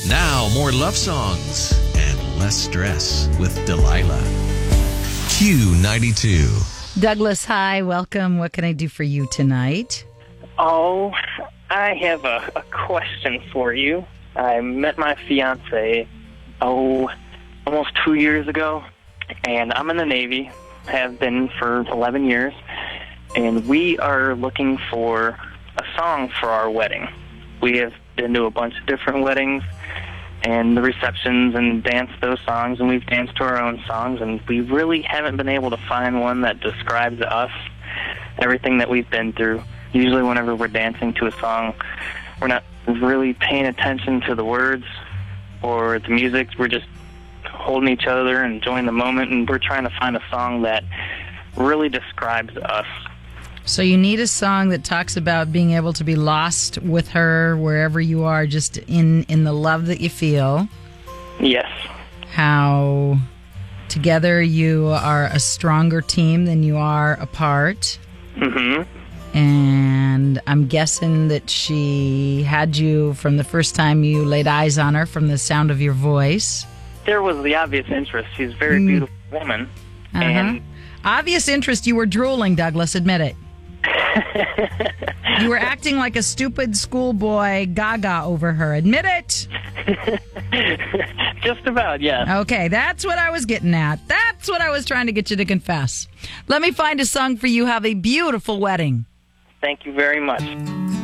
Now, more love songs and less stress with Delilah. Q92. Douglas, hi, welcome. What can I do for you tonight? Oh, I have a question for you. I met my fiance, almost 2 years ago, and I'm in the Navy, have been for 11 years, and we are looking for a song for our wedding. We have been to a bunch of different weddings and the receptions and danced those songs, and we've danced to our own songs, and we really haven't been able to find one that describes us, everything that we've been through. Usually whenever we're dancing to a song, we're not really paying attention to the words or the music. We're just holding each other and enjoying the moment, and we're trying to find a song that really describes us. So you need a song that talks about being able to be lost with her wherever you are, just in the love that you feel. Yes. How together you are a stronger team than you are apart. Mm-hmm. And I'm guessing that she had you from the first time you laid eyes on her, from the sound of your voice. There was the obvious interest. She's a very beautiful woman. Uh-huh. And obvious interest, you were drooling, Douglas, admit it. You were acting like a stupid schoolboy gaga over her. Admit it. Just about, yes. Okay, that's what I was getting at. That's what I was trying to get you to confess. Let me find a song for you. Have a beautiful wedding. Thank you very much.